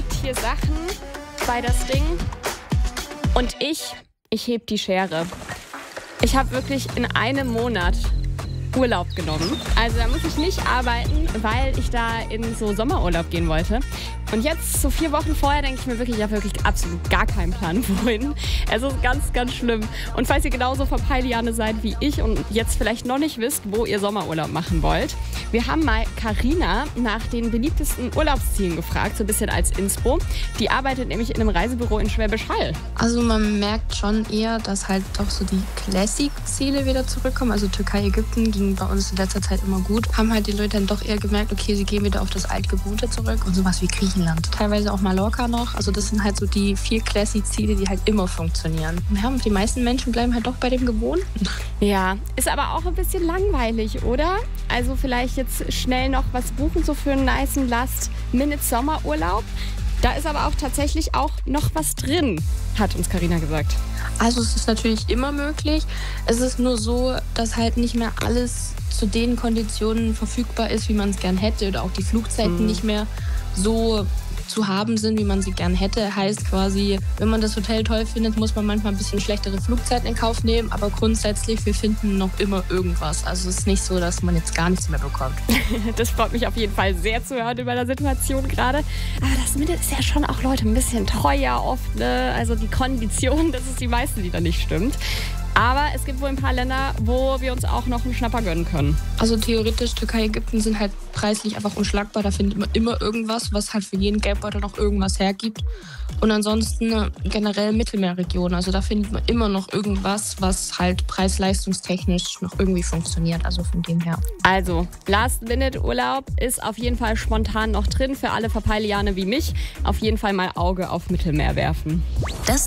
liegt hier Sachen bei das Ding und ich heb die Schere. Ich habe wirklich in einem Monat Urlaub genommen. Also da muss ich nicht arbeiten, weil ich da in so Sommerurlaub gehen wollte. Und jetzt, so 4 Wochen vorher, denke ich mir wirklich, ich habe wirklich absolut gar keinen Plan, wohin. Es ist ganz, ganz schlimm. Und falls ihr genauso Verpeiliane seid wie ich und jetzt vielleicht noch nicht wisst, wo ihr Sommerurlaub machen wollt, wir haben mal Carina nach den beliebtesten Urlaubszielen gefragt, so ein bisschen als Inspo. Die arbeitet nämlich in einem Reisebüro in Schwäbisch Hall. Also man merkt schon eher, dass halt doch so die Classic-Ziele wieder zurückkommen. Also Türkei, Ägypten ging bei uns in letzter Zeit immer gut. Haben halt die Leute dann doch eher gemerkt, okay, sie gehen wieder auf das Altgewohnte zurück und sowas wie Griechenland. Teilweise auch Mallorca noch. Also das sind halt so die 4 Classic-Ziele, die halt immer funktionieren. Ja, und die meisten Menschen bleiben halt doch bei dem Gewohnten. Ja, ist aber auch ein bisschen langweilig, oder? Also vielleicht jetzt schnell noch was buchen, so für einen nicen Last-Minute-Sommerurlaub. Da ist aber auch tatsächlich auch noch was drin, hat uns Carina gesagt. Also es ist natürlich immer möglich. Es ist nur so, dass halt nicht mehr alles zu den Konditionen verfügbar ist, wie man es gern hätte. Oder auch die Flugzeiten nicht mehr so zu haben sind, wie man sie gern hätte. Heißt quasi, wenn man das Hotel toll findet, muss man manchmal ein bisschen schlechtere Flugzeiten in Kauf nehmen. Aber grundsätzlich, wir finden noch immer irgendwas. Also es ist nicht so, dass man jetzt gar nichts mehr bekommt. Das freut mich auf jeden Fall sehr zu hören über der Situation gerade. Aber das Mittel ist ja schon auch, Leute, ein bisschen teuer oft, ne? Also die Kondition, das ist die meiste, die da nicht stimmt. Aber es gibt wohl ein paar Länder, wo wir uns auch noch einen Schnapper gönnen können. Also theoretisch, Türkei, Ägypten sind halt preislich einfach unschlagbar. Da findet man immer irgendwas, was halt für jeden Geldbeutel noch irgendwas hergibt. Und ansonsten generell Mittelmeerregion. Also da findet man immer noch irgendwas, was halt preis-leistungstechnisch noch irgendwie funktioniert. Also von dem her. Also, Last-Minute-Urlaub ist auf jeden Fall spontan noch drin. Für alle Verpeiliane wie mich auf jeden Fall mal Auge auf Mittelmeer werfen.